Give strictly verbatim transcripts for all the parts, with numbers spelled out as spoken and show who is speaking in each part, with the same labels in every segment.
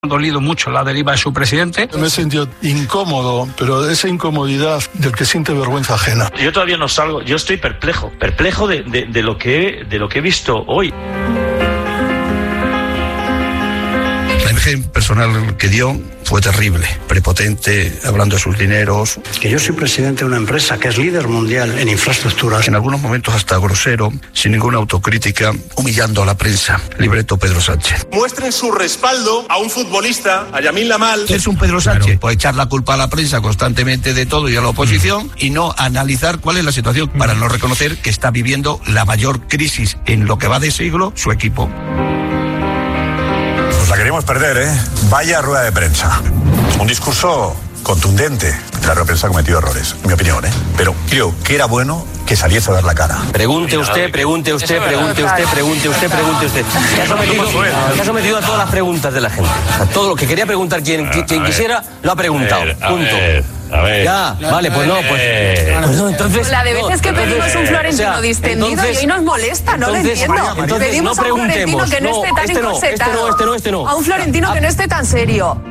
Speaker 1: Ha dolido mucho la deriva de su presidente.
Speaker 2: Me he sentido incómodo, pero esa incomodidad del que siente vergüenza ajena.
Speaker 3: Yo todavía no salgo, yo estoy perplejo, perplejo de, de, de, lo, que, de lo que he visto hoy.
Speaker 4: La imagen personal que dio fue terrible, prepotente, hablando de sus dineros.
Speaker 5: Que yo soy presidente de una empresa que es líder mundial en infraestructuras.
Speaker 4: En algunos momentos hasta grosero, sin ninguna autocrítica, humillando a la prensa. Libreto Pedro Sánchez.
Speaker 6: Muestren su respaldo a un futbolista, a Yamil Lamal.
Speaker 4: Es un Pedro Sánchez. Claro. Puede echar la culpa a la prensa constantemente de todo y a la oposición mm. y no analizar cuál es la situación mm. para no reconocer que está viviendo la mayor crisis en lo que va de siglo su equipo.
Speaker 7: La queremos perder, ¿eh? Vaya rueda de prensa. Un discurso contundente. La rueda de prensa ha cometido errores, en mi opinión, ¿eh? Pero creo que era bueno que saliese a dar la cara.
Speaker 8: Pregunte usted, pregunte usted, pregunte usted, pregunte usted, pregunte usted. Se ha sometido, se ha sometido a todas las preguntas de la gente. A todo lo que quería preguntar quien, quien quisiera, lo ha preguntado. Punto.
Speaker 3: A ver.
Speaker 8: Ya, vale, pues no, pues, pues no, entonces...
Speaker 9: La de veces
Speaker 8: no,
Speaker 9: que pedimos
Speaker 8: entonces,
Speaker 9: un florentino
Speaker 8: o sea,
Speaker 9: distendido
Speaker 8: entonces,
Speaker 9: y hoy nos molesta, no
Speaker 8: entonces,
Speaker 9: lo entiendo.
Speaker 8: María, entonces,
Speaker 9: pedimos
Speaker 8: no
Speaker 9: a un florentino que no,
Speaker 8: no
Speaker 9: esté tan
Speaker 8: este no,
Speaker 9: encorsetado.
Speaker 8: Este no, este no, este no.
Speaker 9: A un florentino ah, que no esté tan serio.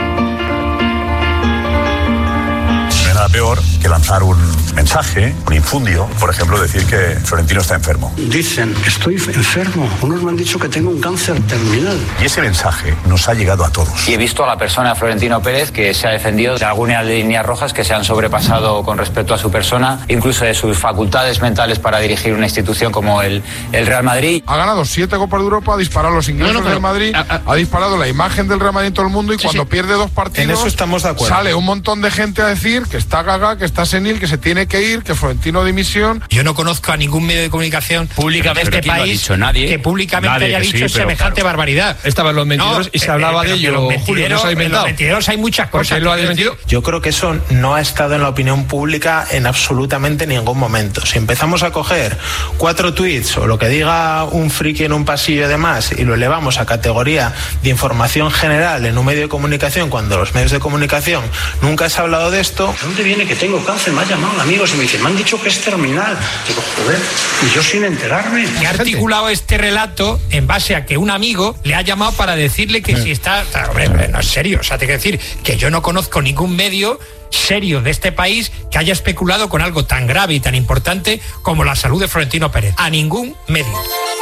Speaker 7: No hay nada peor que lanzar un mensaje, un infundio, por ejemplo, decir que Florentino está enfermo.
Speaker 5: Dicen, estoy enfermo. Unos me han dicho que tengo un cáncer terminal.
Speaker 7: Y ese mensaje nos ha llegado a todos.
Speaker 10: Y he visto a la persona Florentino Pérez que se ha defendido de algunas líneas rojas que se han sobrepasado con respecto a su persona, incluso de sus facultades mentales para dirigir una institución como el, el Real Madrid.
Speaker 11: Ha ganado siete Copas de Europa, ha disparado los ingresos no, no, del Madrid, a, a, ha disparado la imagen del Real Madrid en todo el mundo y sí, cuando sí. pierde dos partidos,
Speaker 12: en eso estamos de acuerdo.
Speaker 11: Sale un montón de gente a decir que está gaga, que está senil, que se tiene que ir, que Florentino dimisión.
Speaker 13: Yo no conozco a ningún medio de comunicación públicamente de este país
Speaker 3: nadie,
Speaker 13: que públicamente
Speaker 3: nadie
Speaker 13: haya
Speaker 3: que
Speaker 13: dicho
Speaker 3: sí,
Speaker 13: semejante
Speaker 3: claro.
Speaker 13: barbaridad.
Speaker 12: Estaban los mentideros
Speaker 13: no,
Speaker 12: y se hablaba
Speaker 13: eh,
Speaker 12: de ello.
Speaker 13: Los mentideros,
Speaker 12: Julio,
Speaker 13: en los mentideros hay muchas cosas.
Speaker 12: Lo ha desmentido.
Speaker 14: Yo creo que eso no ha estado en la opinión pública en absolutamente ningún momento. Si empezamos a coger cuatro tweets o lo que diga un friki en un pasillo de más y lo elevamos a categoría de información general en un medio de comunicación, cuando los medios de comunicación nunca se ha hablado de esto.
Speaker 5: ¿De dónde viene que tengo cáncer? Me ha llamado amigos y me dicen, me han dicho que es terminal. Digo, joder, y yo sin enterarme.
Speaker 13: Y ha articulado este relato en base a que un amigo le ha llamado para decirle que sí. si está... Hombre, no es serio, o sea, te quiero decir que yo no conozco ningún medio serio de este país que haya especulado con algo tan grave y tan importante como la salud de Florentino Pérez. A ningún medio.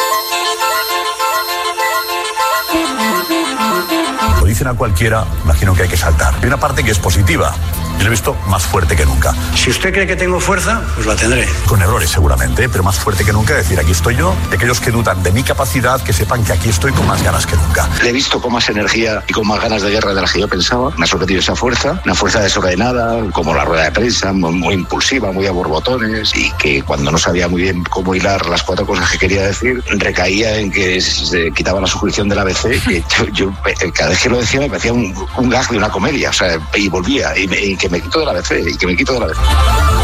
Speaker 7: Lo dicen a cualquiera, imagino que hay que saltar. Hay una parte que es positiva. Yo lo he visto más fuerte que nunca.
Speaker 5: Si usted cree que tengo fuerza, pues la tendré.
Speaker 7: Con errores seguramente, pero más fuerte que nunca. Decir, aquí estoy yo. De aquellos que dudan de mi capacidad, que sepan que aquí estoy con más ganas que nunca.
Speaker 15: Le he visto con más energía y con más ganas de guerra de las que yo pensaba. Me ha sorprendido esa fuerza. Una fuerza desordenada, como la rueda de prensa, muy, muy impulsiva, muy a borbotones. Y que cuando no sabía muy bien cómo hilar las cuatro cosas que quería decir, recaía en que se quitaba la suscripción del A B C. Que yo, yo cada vez que lo decía me parecía un, un gag de una comedia. O sea, y volvía. Y, me, y que me quito de la A B C. Y que me quito de la A B C.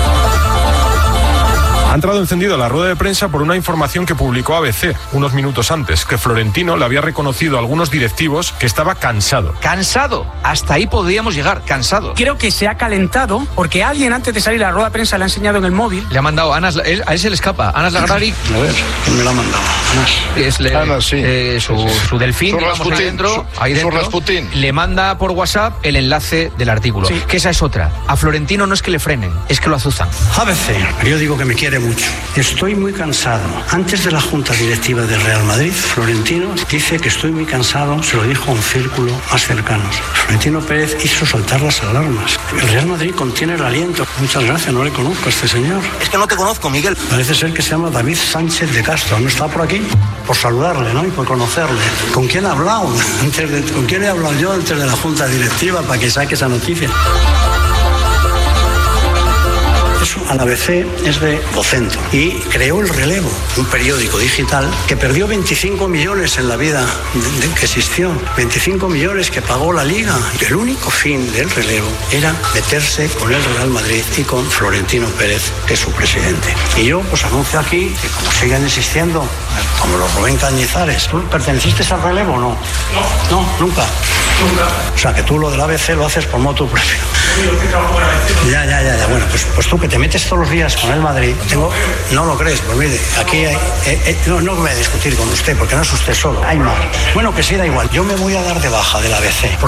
Speaker 12: Ha entrado encendido la rueda de prensa por una información que publicó A B C unos minutos antes, que Florentino le había reconocido a algunos directivos que estaba cansado.
Speaker 1: Cansado, hasta ahí podríamos llegar, cansado.
Speaker 16: Creo que se ha calentado porque alguien antes de salir a la rueda de prensa le ha enseñado en el móvil.
Speaker 1: Le ha mandado Anas, él, a él se le escapa, Anas Lagrari.
Speaker 5: A ver, ¿quién me lo ha mandado? Anas.
Speaker 1: Es le,
Speaker 12: Anas, sí.
Speaker 1: eh, su, su delfín,
Speaker 12: su
Speaker 1: digamos, ahí dentro,
Speaker 12: su,
Speaker 1: ahí dentro
Speaker 12: su
Speaker 1: le manda por WhatsApp el enlace del artículo. Sí. Que esa es otra. A Florentino no es que le frenen, es que lo azuzan.
Speaker 5: A B C, yo digo que me quiere mucho. Estoy muy cansado. Antes de la junta directiva del Real Madrid, Florentino dice que estoy muy cansado, se lo dijo a un círculo más cercano. Florentino Pérez hizo saltar las alarmas. El Real Madrid contiene el aliento. Muchas gracias, no le conozco a este señor.
Speaker 8: Es que no te conozco, Miguel.
Speaker 5: Parece ser que se llama David Sánchez de Castro. ¿No está por aquí? Por saludarle, ¿no? Y por conocerle. ¿Con quién ha hablado? Antes de, ¿Con quién he hablado yo antes de la junta directiva para que saque esa noticia? Eso a la A B C es de Vocento y creó El Relevo, un periódico digital que perdió veinticinco millones en la vida de, de, que existió, veinticinco millones que pagó la Liga. El único fin del Relevo era meterse con el Real Madrid y con Florentino Pérez, que es su presidente. Y yo pues anuncio aquí que como sigan existiendo como los Rubén Cañizares. ¿Tú perteneciste al relevo o no? No. No, nunca. Nunca. O sea, que tú lo del A B C lo haces por motu propio. Ya, ya, ya, ya. Bueno, pues, pues tú que te metes todos los días con el Madrid, tengo, no lo crees, pues mire, aquí hay, eh, eh, no, no voy a discutir con usted, porque no es usted solo, hay más. Bueno, que sí, da igual, yo me voy a dar de baja del A B C.